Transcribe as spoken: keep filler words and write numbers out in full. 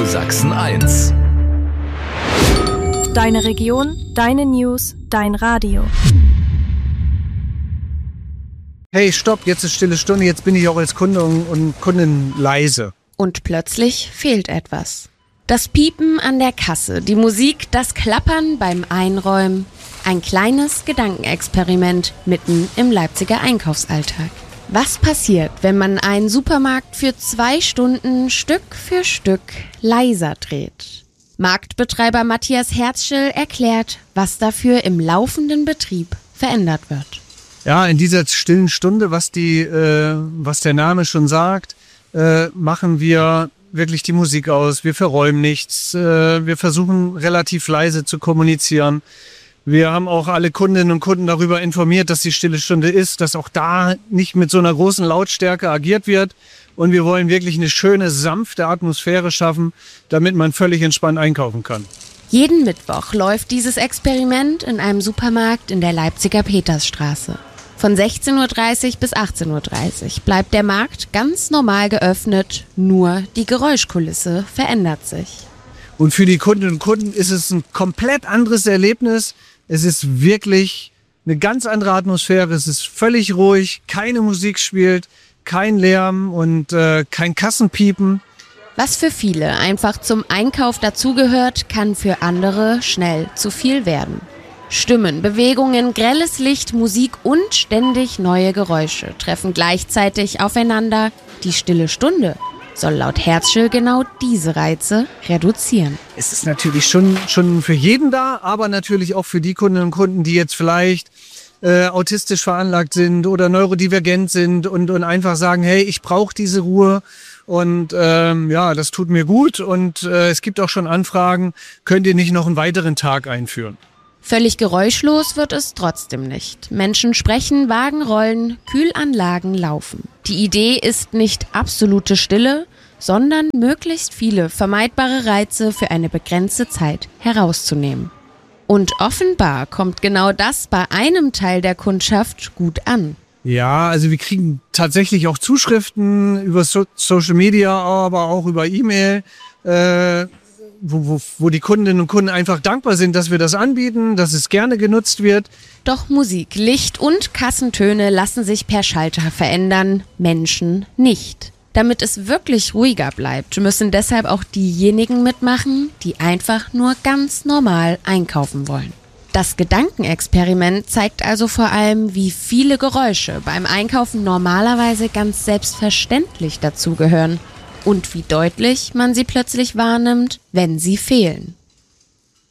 Sachsen eins. Deine Region, deine News, dein Radio. Hey, stopp, jetzt ist stille Stunde, jetzt bin ich auch als Kunde und Kundin leise. Und plötzlich fehlt etwas. Das Piepen an der Kasse, die Musik, das Klappern beim Einräumen. Ein kleines Gedankenexperiment mitten im Leipziger Einkaufsalltag. Was passiert, wenn man einen Supermarkt für zwei Stunden Stück für Stück leiser dreht? Marktbetreiber Matthias Herzschel erklärt, was dafür im laufenden Betrieb verändert wird. Ja, in dieser stillen Stunde, was die, äh, was der Name schon sagt, äh, machen wir wirklich die Musik aus. Wir verräumen nichts. Äh, wir versuchen relativ leise zu kommunizieren. Wir haben auch alle Kundinnen und Kunden darüber informiert, dass die stille Stunde ist, dass auch da nicht mit so einer großen Lautstärke agiert wird. Und wir wollen wirklich eine schöne, sanfte Atmosphäre schaffen, damit man völlig entspannt einkaufen kann. Jeden Mittwoch läuft dieses Experiment in einem Supermarkt in der Leipziger Petersstraße. Von sechzehn Uhr dreißig bis achtzehn Uhr dreißig bleibt der Markt ganz normal geöffnet, nur die Geräuschkulisse verändert sich. Und für die Kundinnen und Kunden ist es ein komplett anderes Erlebnis. Es ist wirklich eine ganz andere Atmosphäre. Es ist völlig ruhig, keine Musik spielt, kein Lärm und äh, kein Kassenpiepen. Was für viele einfach zum Einkauf dazugehört, kann für andere schnell zu viel werden. Stimmen, Bewegungen, grelles Licht, Musik und ständig neue Geräusche treffen gleichzeitig aufeinander. Die stille Stunde soll laut Herzschel genau diese Reize reduzieren. Es ist natürlich schon, schon für jeden da, aber natürlich auch für die Kundinnen und Kunden, die jetzt vielleicht äh, autistisch veranlagt sind oder neurodivergent sind und, und einfach sagen, hey, ich brauche diese Ruhe und ähm, ja, das tut mir gut. Und äh, es gibt auch schon Anfragen, könnt ihr nicht noch einen weiteren Tag einführen? Völlig geräuschlos wird es trotzdem nicht. Menschen sprechen, Wagen rollen, Kühlanlagen laufen. Die Idee ist nicht absolute Stille, sondern möglichst viele vermeidbare Reize für eine begrenzte Zeit herauszunehmen. Und offenbar kommt genau das bei einem Teil der Kundschaft gut an. Ja, also wir kriegen tatsächlich auch Zuschriften über so- Social Media, aber auch über E-Mail, äh, Wo, wo, wo die Kundinnen und Kunden einfach dankbar sind, dass wir das anbieten, dass es gerne genutzt wird. Doch Musik, Licht und Kassentöne lassen sich per Schalter verändern, Menschen nicht. Damit es wirklich ruhiger bleibt, müssen deshalb auch diejenigen mitmachen, die einfach nur ganz normal einkaufen wollen. Das Gedankenexperiment zeigt also vor allem, wie viele Geräusche beim Einkaufen normalerweise ganz selbstverständlich dazugehören. Und wie deutlich man sie plötzlich wahrnimmt, wenn sie fehlen.